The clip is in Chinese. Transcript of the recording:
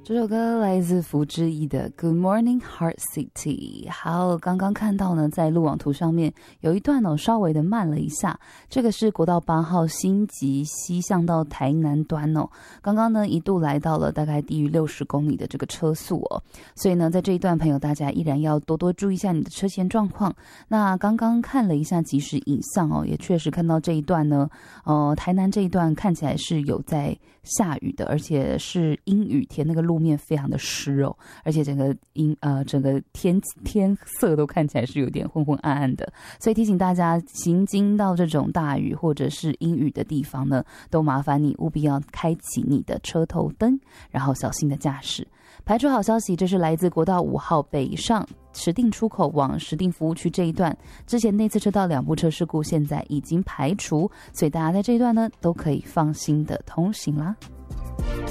这首歌来自福之一的 Good Morning Heart City。 好，刚刚看到呢，在路网图上面有一段稍微的慢了一下，这个是国道8号新集西向到台南端刚刚呢一度来到了大概低于60公里的这个车速所以呢在这一段朋友大家依然要多多注意一下你的车前状况。那刚刚看了一下即时影像也确实看到这一段呢台南这一段看起来是有在下雨的，而且是阴雨天，那个路面非常的湿而且整个天色都看起来是有点昏昏暗暗的，所以提醒大家行经到这种大雨或者是阴雨的地方呢，都麻烦你务必要开启你的车头灯，然后小心的驾驶。排除好消息，这是来自国道5号北上石碇出口往石碇服务区这一段，之前内侧车道2部车事故现在已经排除，所以大家在这一段呢都可以放心的通行啦。